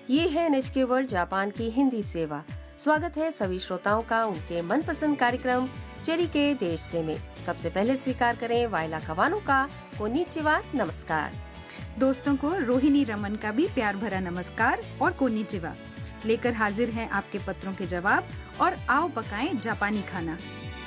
ये है NHK world Japan की हिंदी सेवा। स्वागत है सभी श्रोताओं का उनके मनपसंद कार्यक्रम चेरी के देश से में। सबसे पहले स्वीकार करें वायला कवानो का कोनिचिवा नमस्कार। दोस्तों को रोहिणी रमन का भी प्यार भरा नमस्कार और कोनिचिवा। लेकर हाजिर हैं आपके पत्रों के जवाब और आओ पकाएं जापानी खाना।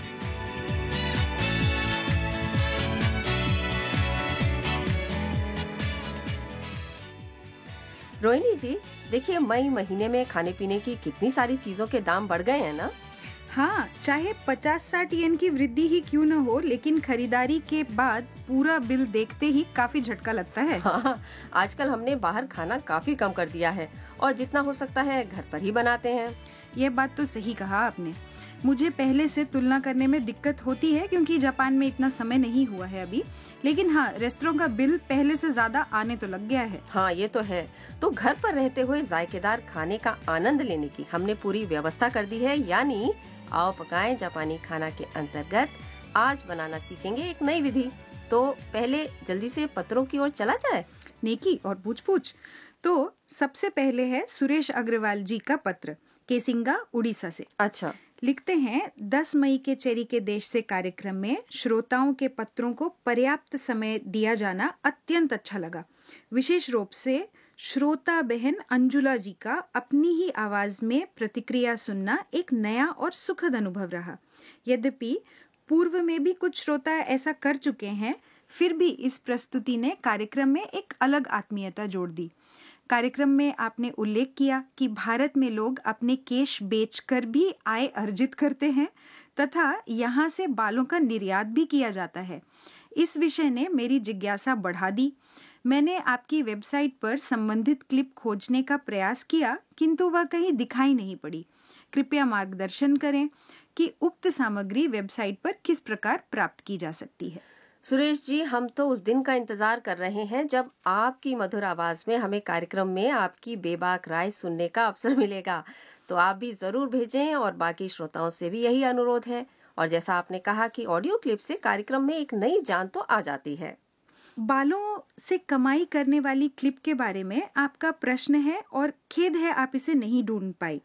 रोहिणी जी, देखिए मई महीने में खाने पीने की कितनी सारी चीजों के दाम बढ़ गए हैं ना। हाँ, चाहे 50-60 येन की वृद्धि ही क्यों न हो, लेकिन खरीदारी के बाद पूरा बिल देखते ही काफी झटका लगता है। हाँ, आजकल हमने बाहर खाना काफी कम कर दिया है और जितना हो सकता है घर पर ही बनाते हैं। ये बात तो सही कहा आपने। मुझे पहले से तुलना करने में दिक्कत होती है क्योंकि जापान में इतना समय नहीं हुआ है अभी, लेकिन हाँ, रेस्टोरेंट का बिल पहले से ज्यादा आने तो लग गया है। हाँ, ये तो है। तो घर पर रहते हुए जायकेदार खाने का आनंद लेने की हमने पूरी व्यवस्था कर दी है, यानी आओ पकाएं जापानी खाना के अंतर्गत आज बनाना सीखेंगे एक नई विधि। तो पहले जल्दी से पत्रों की ओर चला जाए। नेकी और पूछ तो सबसे पहले है सुरेश अग्रवाल जी का पत्र, केसिंगा उड़ीसा से। अच्छा, लिखते हैं, 10 मई के चेरी के देश से कार्यक्रम में श्रोताओं के पत्रों को पर्याप्त समय दिया जाना अत्यंत अच्छा लगा। विशेष रूप से श्रोता बहन अंजुला जी का अपनी ही आवाज में प्रतिक्रिया सुनना एक नया और सुखद अनुभव रहा। यद्यपि पूर्व में भी कुछ श्रोता ऐसा कर चुके हैं, फिर भी इस प्रस्तुति ने कार्यक्रम में एक अलग आत्मीयता जोड़ दी। कार्यक्रम में आपने उल्लेख किया कि भारत में लोग अपने केश बेचकर भी आय अर्जित करते हैं तथा यहाँ से बालों का निर्यात भी किया जाता है। इस विषय ने मेरी जिज्ञासा बढ़ा दी। मैंने आपकी वेबसाइट पर संबंधित क्लिप खोजने का प्रयास किया, किंतु वह कहीं दिखाई नहीं पड़ी। कृपया मार्गदर्शन करें कि उक्त सामग्री वेबसाइट पर किस प्रकार प्राप्त की जा सकती है। सुरेश जी, हम तो उस दिन का इंतजार कर रहे हैं जब आपकी मधुर आवाज में हमें कार्यक्रम में आपकी बेबाक राय सुनने का अवसर मिलेगा। तो आप भी जरूर भेजें और बाकी श्रोताओं से भी यही अनुरोध है। और जैसा आपने कहा कि ऑडियो क्लिप से कार्यक्रम में एक नई जान तो आ जाती है। बालों से कमाई करने वाली क्लिप के बारे में आपका प्रश्न है और खेद है आप इसे नहीं ढूंढ पाई।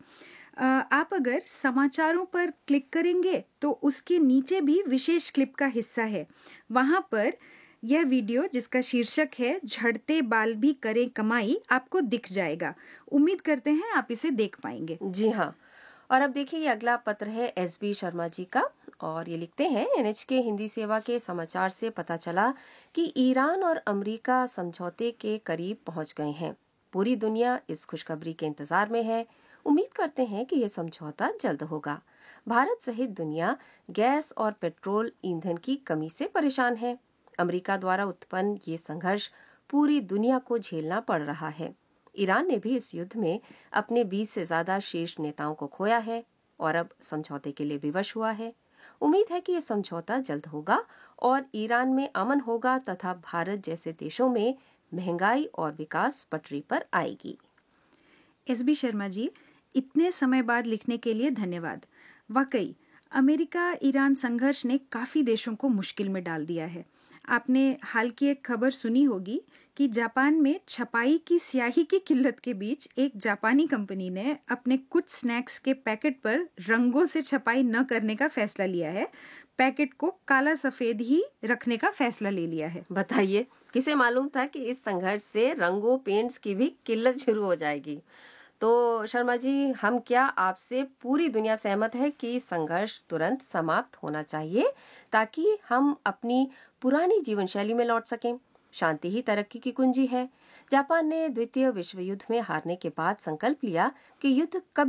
आप अगर समाचारों पर क्लिक करेंगे तो उसके नीचे भी विशेष क्लिप का हिस्सा है। वहां पर यह वीडियो जिसका शीर्षक है झड़ते बाल भी करें कमाई आपको दिख जाएगा। उम्मीद करते हैं आप इसे देख पाएंगे। जी हाँ, और अब देखिए ये अगला पत्र है SB शर्मा जी का और ये लिखते हैं, NHK हिंदी सेवा के समाचार से पता चला कि ईरान और अमेरिका समझौते के करीब पहुंच गए हैं। पूरी दुनिया इस खुशखबरी के इंतजार में है। उम्मीद करते हैं कि यह समझौता जल्द होगा। भारत सहित दुनिया गैस और पेट्रोल ईंधन की कमी से परेशान है। अमेरिका द्वारा उत्पन्न ये संघर्ष पूरी दुनिया को झेलना पड़ रहा है। ईरान ने भी इस युद्ध में अपने 20 से ज्यादा शीर्ष नेताओं को खोया है और अब समझौते के लिए विवश हुआ है। उम्मीद है कि यह समझौता जल्द होगा और ईरान में अमन होगा तथा भारत जैसे देशों में महंगाई और विकास पटरी पर आएगी। SB शर्मा जी, इतने समय बाद लिखने के लिए धन्यवाद। वाकई अमेरिका ईरान संघर्ष ने काफी देशों को मुश्किल में डाल दिया है। आपने हाल की एक खबर सुनी होगी कि जापान में छपाई की स्याही की किल्लत के बीच एक जापानी कंपनी ने अपने कुछ स्नैक्स के पैकेट पर रंगों से छपाई न करने का फैसला लिया है। पैकेट को काला सफेद ही रखने का फैसला ले लिया है। बताइए, किसे मालूम था कि इस संघर्ष से रंगों पेंट्स की भी किल्लत शुरू हो जाएगी। तो शर्मा जी, हम क्या आपसे पूरी दुनिया सहमत है कि संघर्ष तुरंत समाप्त होना चाहिए ताकि हम अपनी पुरानी जीवन शैली में लौट सकें। शांति ही तरक्की की कुंजी है। जापान ने द्वितीय विश्व युद्ध में हारने के बाद संकल्प लिया कि युद्ध कभी